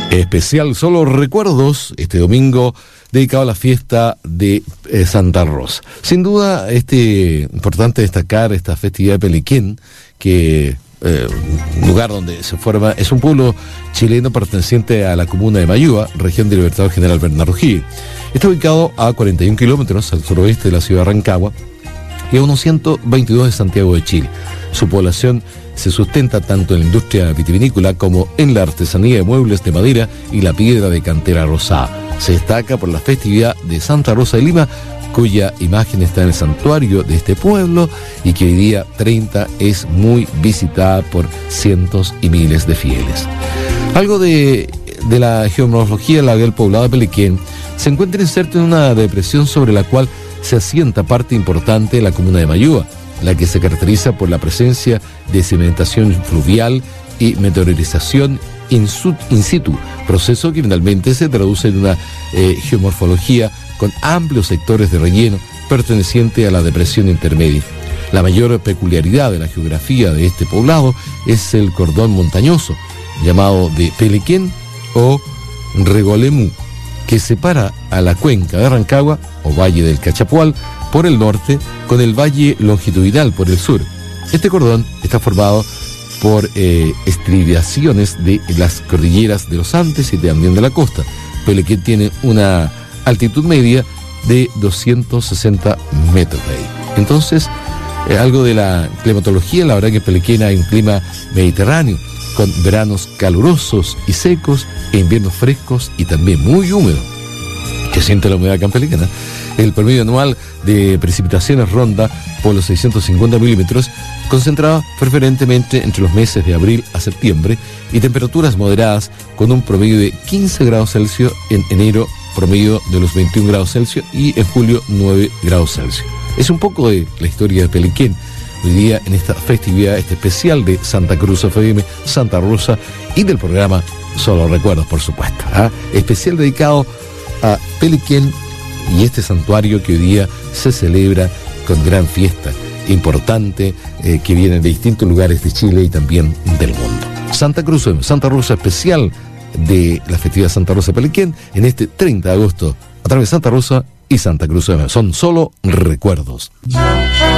Especial Solo Recuerdos, este domingo dedicado a la fiesta de Santa Rosa. Sin duda, importante destacar esta festividad de Peliquén, que lugar donde se forma, es un pueblo chileno perteneciente a la comuna de Mayúa, región del Libertador General Bernardo O'Higgins. Está ubicado a 41 kilómetros al suroeste de la ciudad de Rancagua y a unos 122 de Santiago de Chile. Su población se sustenta tanto en la industria vitivinícola como en la artesanía de muebles de madera y la piedra de cantera rosada. Se destaca por la festividad de Santa Rosa de Lima, cuya imagen está en el santuario de este pueblo y que hoy día 30 es muy visitada por cientos y miles de fieles. Algo de la geomorfología del poblado de Peliquén se encuentra inserto en una depresión sobre la cual se asienta parte importante de la comuna de Mayúa, la que se caracteriza por la presencia de sedimentación fluvial y meteorización in situ, proceso que finalmente se traduce en una geomorfología con amplios sectores de relleno perteneciente a la depresión intermedia. La mayor peculiaridad de la geografía de este poblado es el cordón montañoso, llamado de Peliquén o Regolemú, que separa a la cuenca de Rancagua, o Valle del Cachapual, por el norte, con el valle longitudinal por el sur. Este cordón está formado por estribaciones de las cordilleras de los Andes y también de la costa. Peliquén tiene una altitud media de 260 metros de ahí. Entonces, algo de la climatología, la verdad que en Peliquén hay un clima mediterráneo, con veranos calurosos y secos e inviernos frescos y también muy húmedos. Que siente la humedad acá en Peliquén, ¿eh? El promedio anual de precipitaciones ronda por los 650 milímetros, concentrado preferentemente entre los meses de abril a septiembre, y temperaturas moderadas con un promedio de 15 grados Celsius en enero, promedio de los 21 grados Celsius, y en julio 9 grados Celsius. Es un poco de la historia de Peliquén hoy día en esta festividad especial de Santa Cruz FM, Santa Rosa, y del programa Solo Recuerdos, por supuesto, ¿eh? Especial dedicado a Peliquén y este santuario que hoy día se celebra con gran fiesta importante, que viene de distintos lugares de Chile y también del mundo. Santa Cruz, Santa Rosa, especial de la festividad Santa Rosa Peliquén en este 30 de agosto a través de Santa Rosa y Santa Cruz. Son solo recuerdos.